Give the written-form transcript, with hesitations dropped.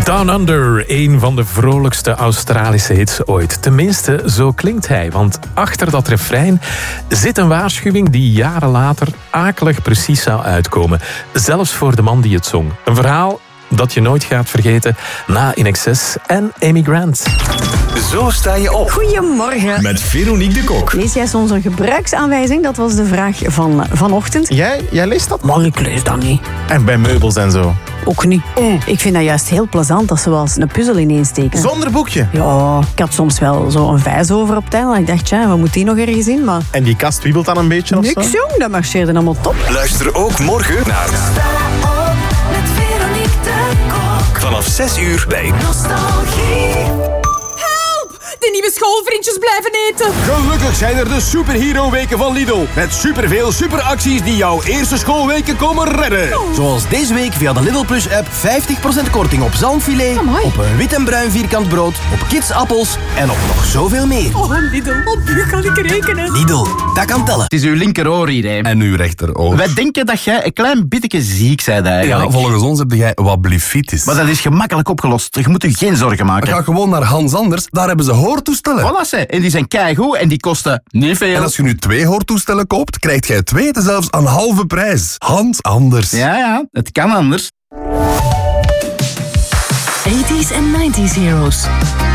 Down Under, een van de vrolijkste Australische hits ooit. Tenminste, zo klinkt hij. Want achter dat refrein zit een waarschuwing die jaren later akelig precies zou uitkomen. Zelfs voor de man die het zong. Een verhaal dat je nooit gaat vergeten na In Excess en Amy Grant. Zo sta je op. Goedemorgen. Met Veronique de Kok. Lees jij soms een gebruiksaanwijzing? Dat was de vraag van vanochtend. Jij leest dat? Maar ik lees dat niet. En bij meubels en zo. Ook niet. Ik vind dat juist heel plezant, als ze wel eens een puzzel ineensteken. Zonder boekje. Ja, ik had soms wel zo een vijs over op het einde. Ik dacht, ja, wat moet die nog ergens in? Maar En die kast wiebelt dan een beetje of zo? niks, jong. Dat marcheerde allemaal top. Luister ook morgen naar Met Veronique de Kok. vanaf 6 uur bij Nostalgie. De nieuwe schoolvriendjes blijven eten. Gelukkig zijn er de Superhero-weken van Lidl. Met superveel superacties die jouw eerste schoolweken komen redden. Zoals deze week via de Lidl Plus-app 50% korting op zalmfilet, Amai. op een wit en bruin vierkant brood, op kidsappels en op nog zoveel meer. Oh, Lidl, op u kan ik rekenen. Lidl, dat kan tellen. Het is uw linkeroor hier, hè. En uw rechteroor. Wij denken dat jij een klein beetje ziek bent eigenlijk. Ja, volgens ons heb jij wat blifitis. Maar dat is gemakkelijk opgelost. Je moet je geen zorgen maken. Ga gewoon naar Hans Anders, daar hebben ze hoortoestellen. Voilà, ze. En die zijn keigoed en die kosten niet veel. En als je nu 2 hoortoestellen koopt, krijgt jij 2 zelfs aan halve prijs. Hans Anders. Ja, het kan anders. 80s en 90s heroes.